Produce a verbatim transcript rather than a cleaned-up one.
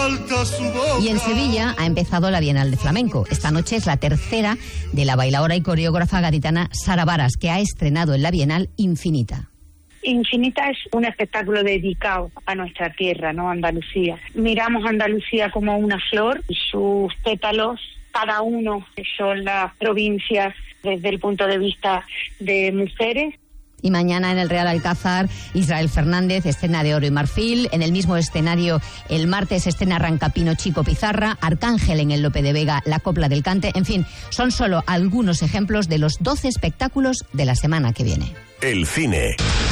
Y en Sevilla ha empezado la Bienal de Flamenco. Esta noche es la tercera de la bailaora y coreógrafa gaditana Sara Varas, que ha estrenado en la Bienal Infinita. Infinita es un espectáculo dedicado a nuestra tierra, ¿no? Andalucía. Miramos a Andalucía como una flor y sus pétalos, cada uno son las provincias desde el punto de vista de mujeres. Y mañana en el Real Alcázar, Israel Fernández, escena de oro y marfil. En el mismo escenario, el martes, escena Rancapino Chico Pizarra, Arcángel en el Lope de Vega, La Copla del Cante. En fin, son solo algunos ejemplos de los doce espectáculos de la semana que viene. El cine.